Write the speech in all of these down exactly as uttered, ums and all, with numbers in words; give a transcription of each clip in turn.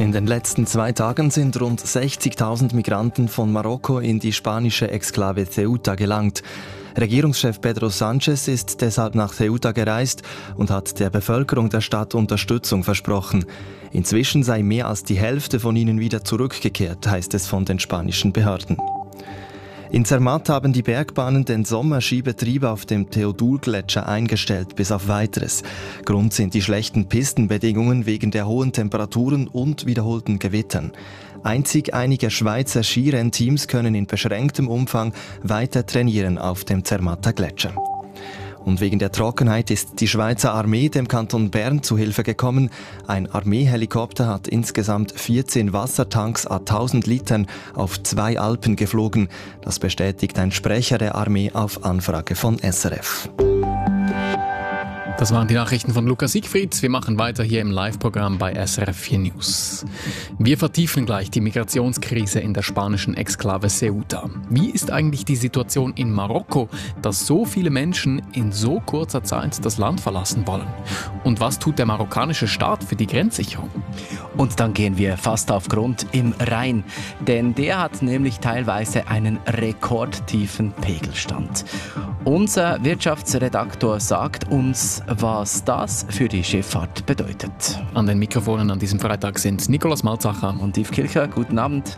In den letzten zwei Tagen sind rund sechzigtausend Migranten von Marokko in die spanische Exklave Ceuta gelangt. Regierungschef Pedro Sánchez ist deshalb nach Ceuta gereist und hat der Bevölkerung der Stadt Unterstützung versprochen. Inzwischen sei mehr als die Hälfte von ihnen wieder zurückgekehrt, heißt es von den spanischen Behörden. In Zermatt haben die Bergbahnen den Sommerskibetrieb auf dem Theodul-Gletscher eingestellt, bis auf Weiteres. Grund sind die schlechten Pistenbedingungen wegen der hohen Temperaturen und wiederholten Gewittern. Einzig einige Schweizer Skirennteams können in beschränktem Umfang weiter trainieren auf dem Zermatter Gletscher. Und wegen der Trockenheit ist die Schweizer Armee dem Kanton Bern zu Hilfe gekommen. Ein Armeehelikopter hat insgesamt vierzehn Wassertanks à tausend Litern auf zwei Alpen geflogen. Das bestätigt ein Sprecher der Armee auf Anfrage von S R F. Das waren die Nachrichten von Lukas Siegfried. Wir machen weiter hier im Live-Programm bei S R F vier News. Wir vertiefen gleich die Migrationskrise in der spanischen Exklave Ceuta. Wie ist eigentlich die Situation in Marokko, dass so viele Menschen in so kurzer Zeit das Land verlassen wollen? Und was tut der marokkanische Staat für die Grenzsicherung? Und dann gehen wir fast auf Grund im Rhein, denn der hat nämlich teilweise einen rekordtiefen Pegelstand. Unser Wirtschaftsredaktor sagt uns, was das für die Schifffahrt bedeutet. An den Mikrofonen an diesem Freitag sind Nikolaus Malzacher und Yves Kilcher. Guten Abend.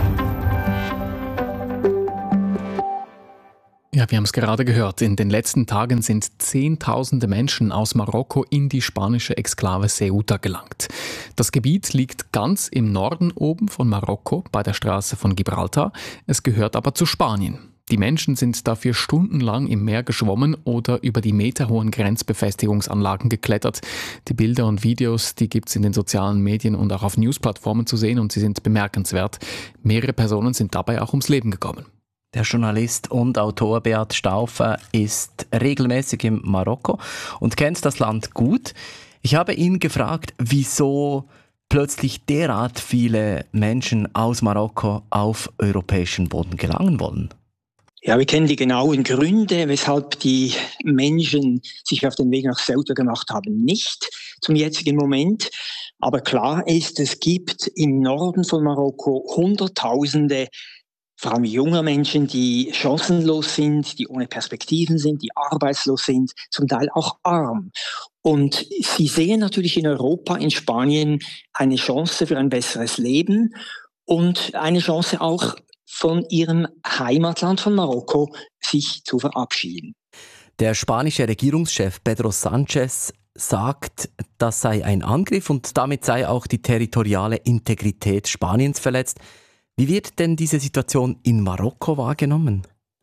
Ja, wir haben es gerade gehört. In den letzten Tagen sind Zehntausende Menschen aus Marokko in die spanische Exklave Ceuta gelangt. Das Gebiet liegt ganz im Norden oben von Marokko bei der Straße von Gibraltar. Es gehört aber zu Spanien. Die Menschen sind dafür stundenlang im Meer geschwommen oder über die meterhohen Grenzbefestigungsanlagen geklettert. Die Bilder und Videos, die gibt's in den sozialen Medien und auch auf Newsplattformen zu sehen und sie sind bemerkenswert. Mehrere Personen sind dabei auch ums Leben gekommen. Der Journalist und Autor Beat Stauffer ist regelmäßig in Marokko und kennt das Land gut. Ich habe ihn gefragt, wieso plötzlich derart viele Menschen aus Marokko auf europäischen Boden gelangen wollen. Ja, wir kennen die genauen Gründe, weshalb die Menschen sich auf den Weg nach Ceuta gemacht haben, nicht zum jetzigen Moment. Aber klar ist, es gibt im Norden von Marokko Hunderttausende, vor allem junger Menschen, die chancenlos sind, die ohne Perspektiven sind, die arbeitslos sind, zum Teil auch arm. Und sie sehen natürlich in Europa, in Spanien eine Chance für ein besseres Leben und eine Chance auch von ihrem Heimatland von Marokko sich zu verabschieden. Der spanische Regierungschef Pedro Sánchez sagt, das sei ein Angriff und damit sei auch die territoriale Integrität Spaniens verletzt. Wie wird denn diese Situation in Marokko wahrgenommen?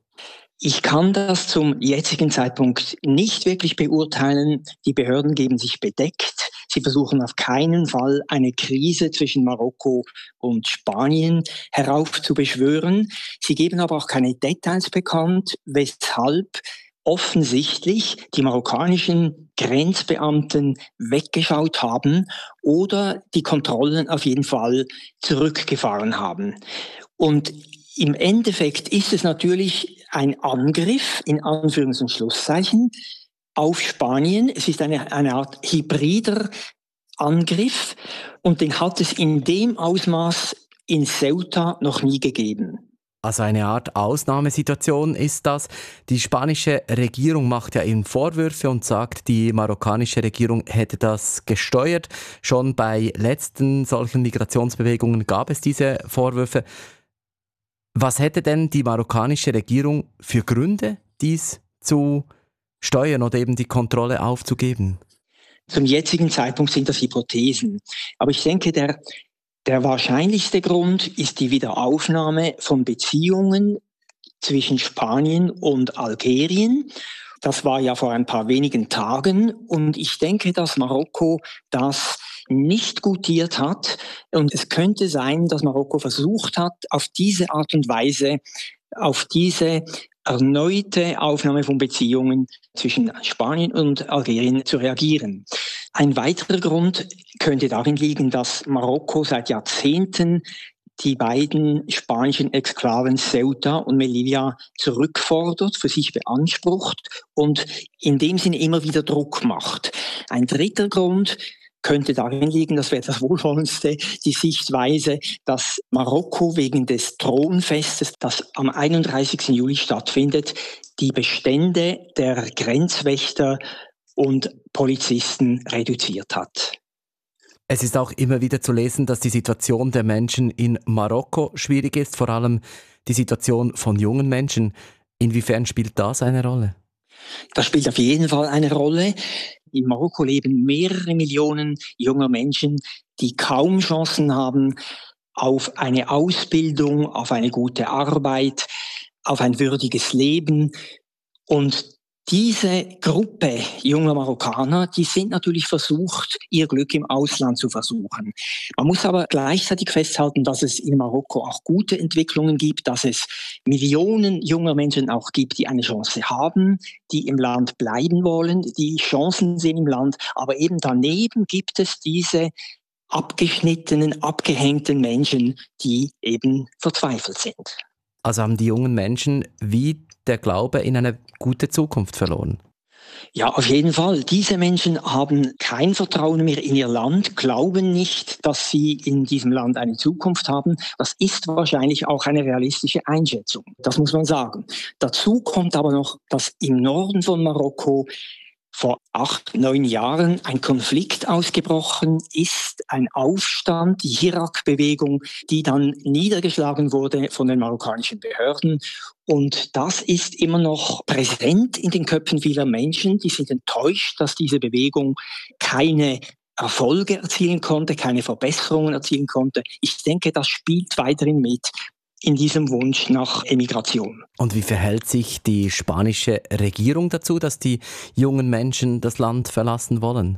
Ich kann das zum jetzigen Zeitpunkt nicht wirklich beurteilen. Die Behörden geben sich bedeckt. Sie versuchen auf keinen Fall eine Krise zwischen Marokko und Spanien heraufzubeschwören. Sie geben aber auch keine Details bekannt, weshalb offensichtlich die marokkanischen Grenzbeamten weggeschaut haben oder die Kontrollen auf jeden Fall zurückgefahren haben. Und im Endeffekt ist es natürlich ein Angriff, in Anführungs- und Schlusszeichen, auf Spanien. Es ist eine, eine Art hybrider Angriff und den hat es in dem Ausmaß in Ceuta noch nie gegeben. Also eine Art Ausnahmesituation ist das. Die spanische Regierung macht ja eben Vorwürfe und sagt, die marokkanische Regierung hätte das gesteuert. Schon bei letzten solchen Migrationsbewegungen gab es diese Vorwürfe. Was hätte denn die marokkanische Regierung für Gründe, dies zu steuern oder eben die Kontrolle aufzugeben? Zum jetzigen Zeitpunkt sind das Hypothesen. Aber ich denke, der, der wahrscheinlichste Grund ist die Wiederaufnahme von Beziehungen zwischen Spanien und Algerien. Das war ja vor ein paar wenigen Tagen. Und ich denke, dass Marokko das nicht gutiert hat. Und es könnte sein, dass Marokko versucht hat, auf diese Art und Weise, auf diese erneute Aufnahme von Beziehungen zwischen Spanien und Algerien zu reagieren. Ein weiterer Grund könnte darin liegen, dass Marokko seit Jahrzehnten die beiden spanischen Exklaven Ceuta und Melilla zurückfordert, für sich beansprucht und in dem Sinne immer wieder Druck macht. Ein dritter Grund könnte darin liegen, das wäre das Wohlwollendste, die Sichtweise, dass Marokko wegen des Thronfestes, das am einunddreißigsten Juli stattfindet, die Bestände der Grenzwächter und Polizisten reduziert hat. Es ist auch immer wieder zu lesen, dass die Situation der Menschen in Marokko schwierig ist, vor allem die Situation von jungen Menschen. Inwiefern spielt das eine Rolle? Das spielt auf jeden Fall eine Rolle. In Marokko leben mehrere Millionen junger Menschen, die kaum Chancen haben auf eine Ausbildung, auf eine gute Arbeit, auf ein würdiges Leben. Und diese Gruppe junger Marokkaner, die sind natürlich versucht, ihr Glück im Ausland zu versuchen. Man muss aber gleichzeitig festhalten, dass es in Marokko auch gute Entwicklungen gibt, dass es Millionen junger Menschen auch gibt, die eine Chance haben, die im Land bleiben wollen, die Chancen sehen im Land. Aber eben daneben gibt es diese abgeschnittenen, abgehängten Menschen, die eben verzweifelt sind. Also haben die jungen Menschen wie der Glaube in eine gute Zukunft verloren? Ja, auf jeden Fall. Diese Menschen haben kein Vertrauen mehr in ihr Land, glauben nicht, dass sie in diesem Land eine Zukunft haben. Das ist wahrscheinlich auch eine realistische Einschätzung. Das muss man sagen. Dazu kommt aber noch, dass im Norden von Marokko vor acht, neun Jahren ein Konflikt ausgebrochen ist, ein Aufstand, die Hirak-Bewegung, die dann niedergeschlagen wurde von den marokkanischen Behörden. Und das ist immer noch präsent in den Köpfen vieler Menschen. Die sind enttäuscht, dass diese Bewegung keine Erfolge erzielen konnte, keine Verbesserungen erzielen konnte. Ich denke, das spielt weiterhin mit in diesem Wunsch nach Emigration. Und wie verhält sich die spanische Regierung dazu, dass die jungen Menschen das Land verlassen wollen?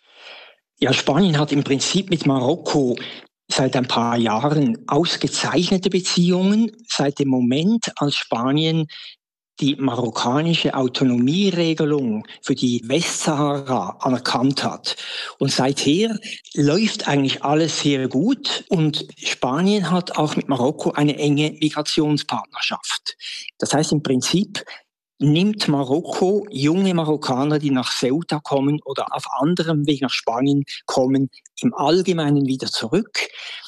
Ja, Spanien hat im Prinzip mit Marokko seit ein paar Jahren ausgezeichnete Beziehungen. Seit dem Moment, als Spanien die marokkanische Autonomieregelung für die Westsahara anerkannt hat. Und seither läuft eigentlich alles sehr gut und Spanien hat auch mit Marokko eine enge Migrationspartnerschaft. Das heißt im Prinzip nimmt Marokko junge Marokkaner, die nach Ceuta kommen oder auf anderem Weg nach Spanien kommen, im Allgemeinen wieder zurück.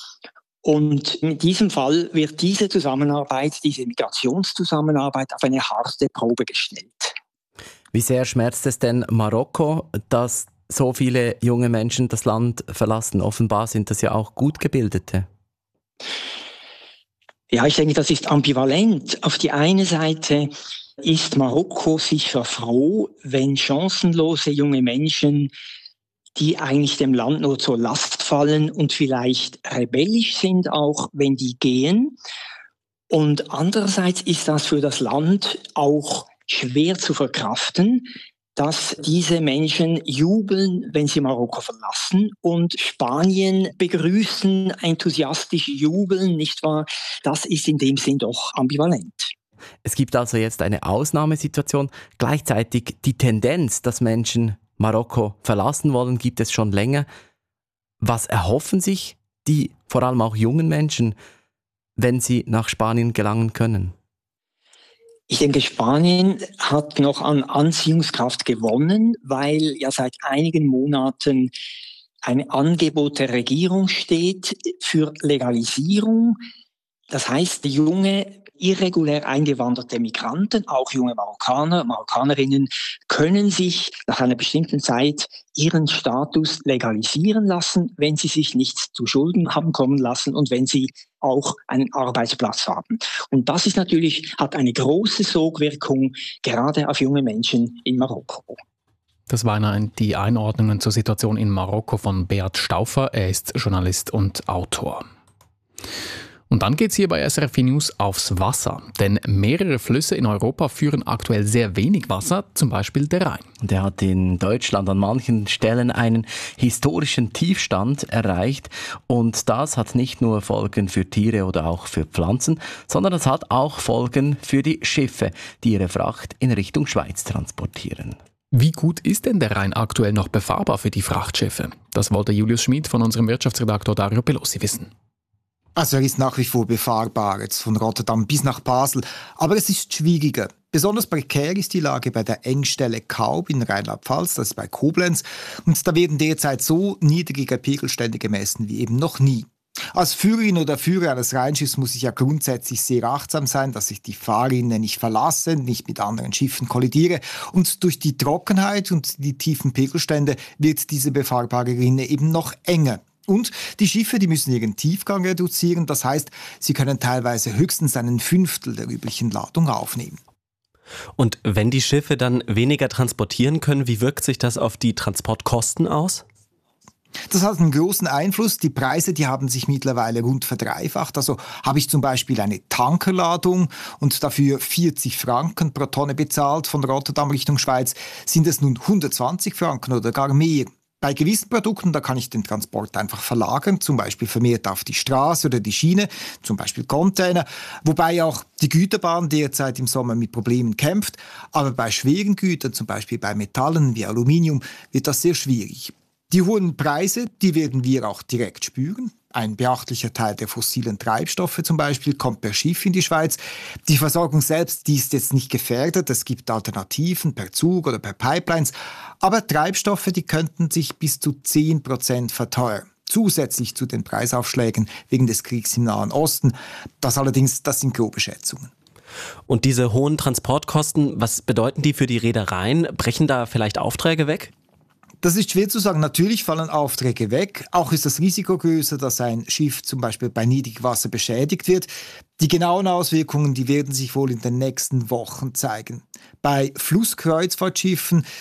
Und in diesem Fall wird diese Zusammenarbeit, diese Migrationszusammenarbeit auf eine harte Probe gestellt. Wie sehr schmerzt es denn Marokko, dass so viele junge Menschen das Land verlassen? Offenbar sind das ja auch gut Gebildete. Ja, ich denke, das ist ambivalent. Auf die eine Seite ist Marokko sicher froh, wenn chancenlose junge Menschen, die eigentlich dem Land nur zur Last fallen und vielleicht rebellisch sind, auch wenn die gehen. Und andererseits ist das für das Land auch schwer zu verkraften, dass diese Menschen jubeln, wenn sie Marokko verlassen und Spanien begrüßen, enthusiastisch jubeln, nicht wahr? Das ist in dem Sinn doch ambivalent. Es gibt also jetzt eine Ausnahmesituation. Gleichzeitig die Tendenz, dass Menschen Marokko verlassen wollen, gibt es schon länger. Was erhoffen sich die, vor allem auch jungen Menschen, wenn sie nach Spanien gelangen können? Ich denke, Spanien hat noch an Anziehungskraft gewonnen, weil ja seit einigen Monaten ein Angebot der Regierung steht für Legalisierung. Das heißt, junge, irregulär eingewanderte Migranten, auch junge Marokkaner, Marokkanerinnen, können sich nach einer bestimmten Zeit ihren Status legalisieren lassen, wenn sie sich nichts zu Schulden haben kommen lassen und wenn sie auch einen Arbeitsplatz haben. Und das ist natürlich, hat eine große Sogwirkung, gerade auf junge Menschen in Marokko. Das waren die Einordnungen zur Situation in Marokko von Beat Stauffer. Er ist Journalist und Autor. Und dann geht's hier bei S R F News aufs Wasser. Denn mehrere Flüsse in Europa führen aktuell sehr wenig Wasser, zum Beispiel der Rhein. Der hat in Deutschland an manchen Stellen einen historischen Tiefstand erreicht. Und das hat nicht nur Folgen für Tiere oder auch für Pflanzen, sondern es hat auch Folgen für die Schiffe, die ihre Fracht in Richtung Schweiz transportieren. Wie gut ist denn der Rhein aktuell noch befahrbar für die Frachtschiffe? Das wollte Julius Schmid von unserem Wirtschaftsredaktor Dario Pelosi wissen. Also er ist nach wie vor befahrbar, jetzt von Rotterdam bis nach Basel. Aber es ist schwieriger. Besonders prekär ist die Lage bei der Engstelle Kaub in Rheinland-Pfalz, das ist bei Koblenz. Und da werden derzeit so niedrige Pegelstände gemessen wie eben noch nie. Als Führerin oder Führer eines Rheinschiffs muss ich ja grundsätzlich sehr achtsam sein, dass ich die Fahrrinne nicht verlasse, nicht mit anderen Schiffen kollidiere. Und durch die Trockenheit und die tiefen Pegelstände wird diese befahrbare Rinne eben noch enger. Und die Schiffe, die müssen ihren Tiefgang reduzieren. Das heißt, sie können teilweise höchstens einen Fünftel der üblichen Ladung aufnehmen. Und wenn die Schiffe dann weniger transportieren können, wie wirkt sich das auf die Transportkosten aus? Das hat einen großen Einfluss. Die Preise, die haben sich mittlerweile rund verdreifacht. Also habe ich zum Beispiel eine Tankerladung und dafür vierzig Franken pro Tonne bezahlt von Rotterdam Richtung Schweiz, sind es nun hundertzwanzig Franken oder gar mehr. Bei gewissen Produkten, da kann ich den Transport einfach verlagern, zum Beispiel vermehrt auf die Straße oder die Schiene, zum Beispiel Container, wobei auch die Güterbahn derzeit im Sommer mit Problemen kämpft. Aber bei schweren Gütern, zum Beispiel bei Metallen wie Aluminium, wird das sehr schwierig. Die hohen Preise, die werden wir auch direkt spüren. Ein beachtlicher Teil der fossilen Treibstoffe zum Beispiel kommt per Schiff in die Schweiz. Die Versorgung selbst, die ist jetzt nicht gefährdet. Es gibt Alternativen per Zug oder per Pipelines. Aber Treibstoffe, die könnten sich bis zu zehn Prozent verteuern. Zusätzlich zu den Preisaufschlägen wegen des Kriegs im Nahen Osten. Das allerdings, das sind grobe Schätzungen. Und diese hohen Transportkosten, was bedeuten die für die Reedereien? Brechen da vielleicht Aufträge weg? Das ist schwer zu sagen. Natürlich fallen Aufträge weg. Auch ist das Risiko größer, dass ein Schiff zum Beispiel bei Niedrigwasser beschädigt wird. Die genauen Auswirkungen, die werden sich wohl in den nächsten Wochen zeigen. Bei Flusskreuzfahrtschiffen,